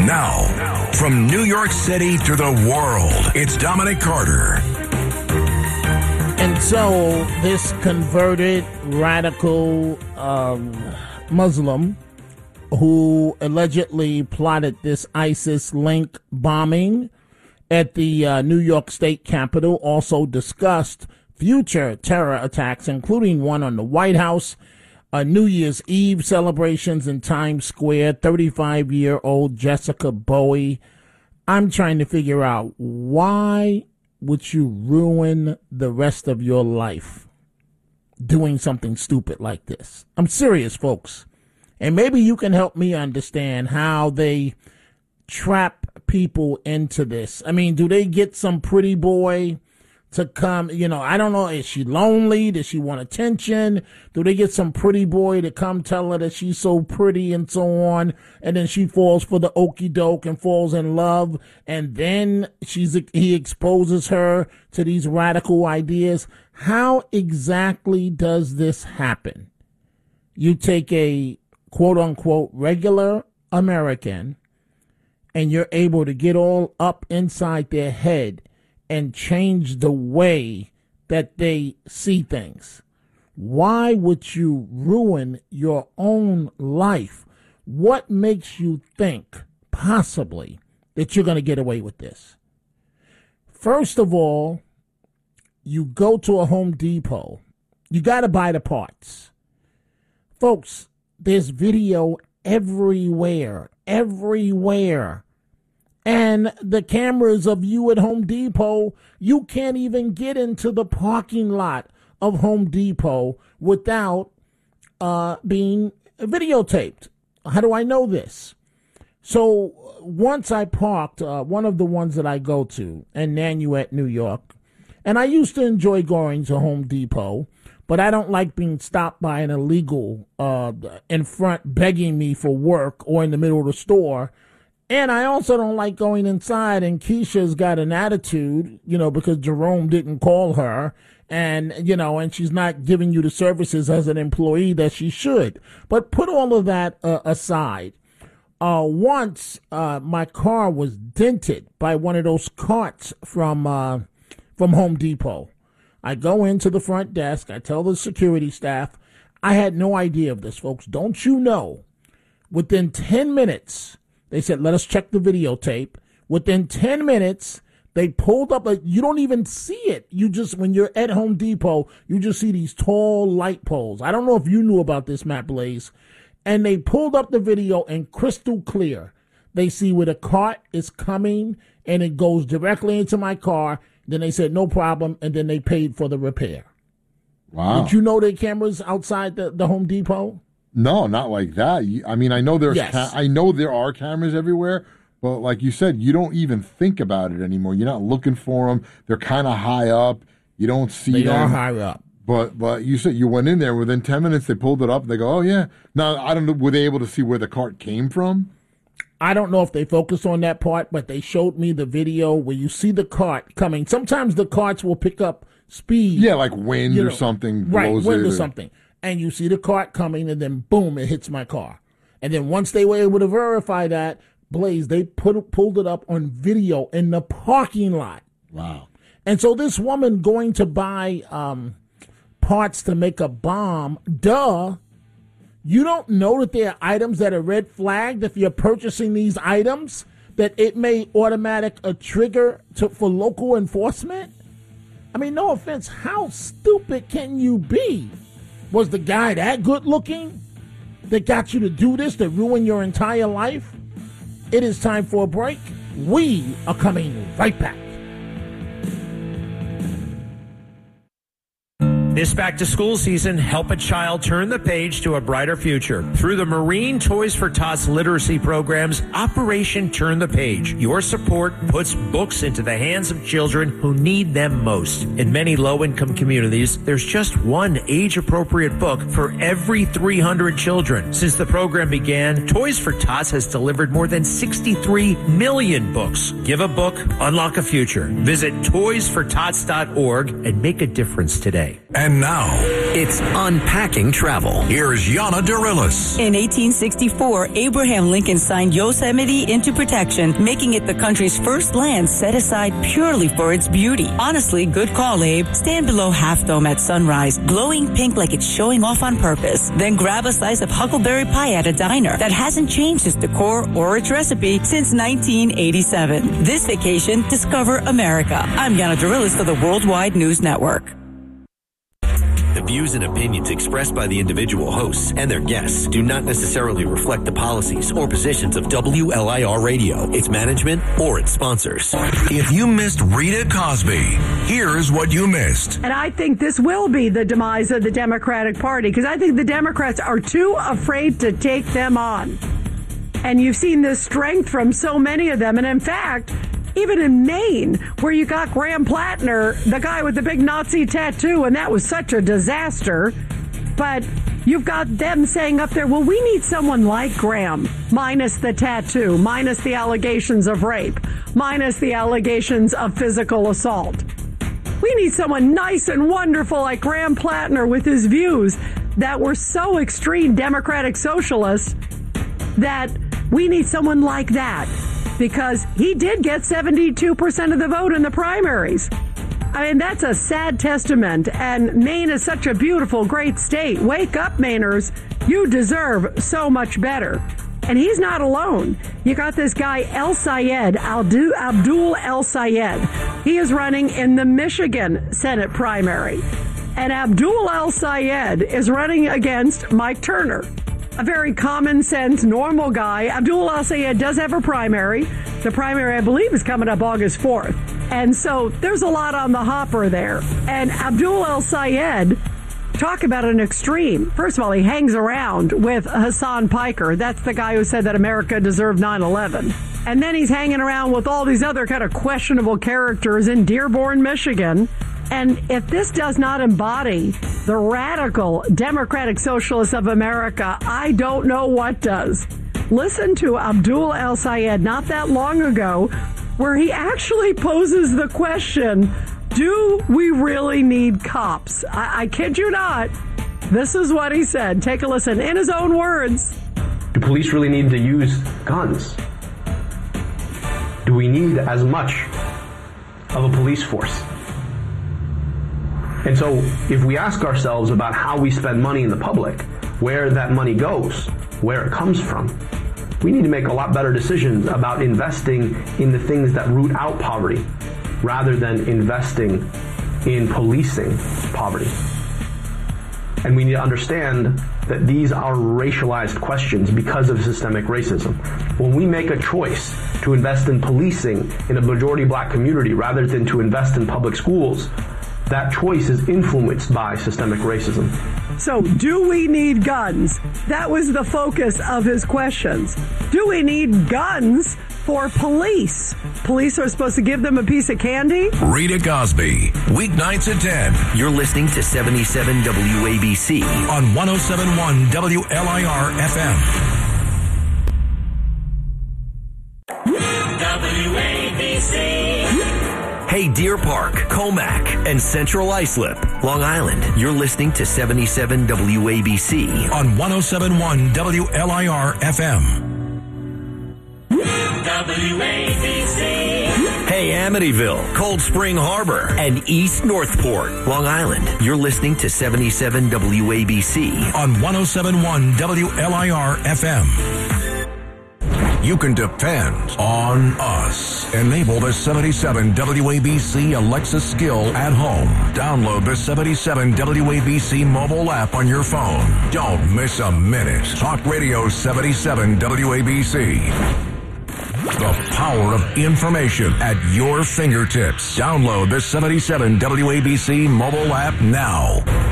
Now, from New York City to the world, it's Dominic Carter. And so this converted radical Muslim who allegedly plotted this ISIS-linked bombing at the New York State Capitol also discussed future terror attacks, including one on the White House, New Year's Eve celebrations in Times Square, 35-year-old Jessica Bowie. I'm trying to figure out, why would you ruin the rest of your life doing something stupid like this? I'm serious, folks. And maybe you can help me understand how they trap people into this. I mean, do they get some pretty boy to come? I don't know. Is she lonely? Does she want attention? Do they get some pretty boy to come tell her that she's so pretty and so on? And then she falls for the okie doke and falls in love. And then he exposes her to these radical ideas. How exactly does this happen? You take a quote unquote regular American and you're able to get all up inside their head and change the way that they see things. Why would you ruin your own life? What makes you think, possibly, that you're going to get away with this? First of all, you go to a Home Depot. You got to buy the parts. Folks, there's video everywhere. And the cameras of you at Home Depot, you can't even get into the parking lot of Home Depot without being videotaped. How do I know this? So once I parked, one of the ones that I go to in Nanuet, New York, and I used to enjoy going to Home Depot, but I don't like being stopped by an illegal in front begging me for work or in the middle of the store. And I also don't like going inside and Keisha's got an attitude, because Jerome didn't call her and she's not giving you the services as an employee that she should. But put all of that aside. Once my car was dented by one of those carts from Home Depot. I go into the front desk. I tell the security staff, I had no idea of this, folks. Don't you know? Within 10 minutes, they said, let us check the videotape. Within 10 minutes, they pulled up. You don't even see it. When you're at Home Depot, you just see these tall light poles. I don't know if you knew about this, Matt Blaze. And they pulled up the video and crystal clear. They see where the cart is coming and it goes directly into my car. Then they said, no problem. And then they paid for the repair. Wow. Did you know there are cameras outside the Home Depot? No, not like that. I mean, I know I know there are cameras everywhere, but like you said, you don't even think about it anymore. You're not looking for them. They're kind of high up. You don't see them. They are high up. But you said you went in there within 10 minutes. They pulled it up. And they go, oh yeah. Now I don't know. Were they able to see where the cart came from? I don't know if they focused on that part, but they showed me the video where you see the cart coming. Sometimes the carts will pick up speed. Yeah, like wind or something blows wind it. or something. And you see the cart coming, and then boom, it hits my car. And then once they were able to verify that, Blaze, they pulled it up on video in the parking lot. Wow. And so this woman going to buy parts to make a bomb, you don't know that there are items that are red flagged if you're purchasing these items, that it may automatic a trigger for local enforcement? I mean, no offense, how stupid can you be? Was the guy that good looking that got you to do this, to ruin your entire life? It is time for a break. We are coming right back. This back-to-school season, help a child turn the page to a brighter future. Through the Marine Toys for Tots literacy programs, Operation Turn the Page. Your support puts books into the hands of children who need them most. In many low-income communities, there's just one age-appropriate book for every 300 children. Since the program began, Toys for Tots has delivered more than 63 million books. Give a book, unlock a future. Visit toysfortots.org and make a difference today. And now, it's Unpacking Travel. Here's Yana Dirilis. In 1864, Abraham Lincoln signed Yosemite into protection, making it the country's first land set aside purely for its beauty. Honestly, good call, Abe. Stand below Half Dome at sunrise, glowing pink like it's showing off on purpose. Then grab a slice of huckleberry pie at a diner that hasn't changed its decor or its recipe since 1987. This vacation, discover America. I'm Yana Dirilis for the Worldwide News Network. The views and opinions expressed by the individual hosts and their guests do not necessarily reflect the policies or positions of WLIR Radio, its management, or its sponsors. If you missed Rita Cosby, here's what you missed. And I think this will be the demise of the Democratic Party, because I think the Democrats are too afraid to take them on. And you've seen this strength from so many of them. And in fact, even in Maine, where you got Graham Plattner, the guy with the big Nazi tattoo, and that was such a disaster. But you've got them saying up there, well, we need someone like Graham, minus the tattoo, minus the allegations of rape, minus the allegations of physical assault. We need someone nice and wonderful like Graham Plattner with his views that were so extreme Democratic socialists that we need someone like that. Because he did get 72% of the vote in the primaries. I mean, that's a sad testament. And Maine is such a beautiful, great state. Wake up, Mainers. You deserve so much better. And he's not alone. You got this guy, El Sayed, Abdul El Sayed. He is running in the Michigan Senate primary. And Abdul El Sayed is running against Mike Turner. A very common sense, normal guy. Abdul El Sayed does have a primary. The primary, I believe, is coming up August 4th. And so there's a lot on the hopper there. And Abdul El Sayed, talk about an extreme. First of all, he hangs around with Hassan Piker. That's the guy who said that America deserved 9/11. And then he's hanging around with all these other kind of questionable characters in Dearborn, Michigan. And if this does not embody the radical Democratic Socialists of America, I don't know what does. Listen to Abdul El Sayed not that long ago, where he actually poses the question, do we really need cops? I kid you not. This is what he said. Take a listen in his own words. Do police really need to use guns? Do we need as much of a police force? And so if we ask ourselves about how we spend money in the public, where that money goes, where it comes from, we need to make a lot better decisions about investing in the things that root out poverty rather than investing in policing poverty. And we need to understand that these are racialized questions because of systemic racism. When we make a choice to invest in policing in a majority black community rather than to invest in public schools, that choice is influenced by systemic racism. So, do we need guns? That was the focus of his questions. Do we need guns for police? Police are supposed to give them a piece of candy? Rita Cosby, weeknights at 10. You're listening to 77 WABC on 107.1 WLIR FM. WABC. Hey, Deer Park, Comac, and Central Islip, Long Island. You're listening to 77 WABC on 107.1 WLIR FM. WABC. Hey, Amityville, Cold Spring Harbor, and East Northport, Long Island. You're listening to 77 WABC on 107.1 WLIR FM. You can depend on us. Enable the 77 WABC Alexa skill at home. Download the 77 WABC mobile app on your phone. Don't miss a minute. Talk Radio 77 WABC. The power of information at your fingertips. Download the 77 WABC mobile app now.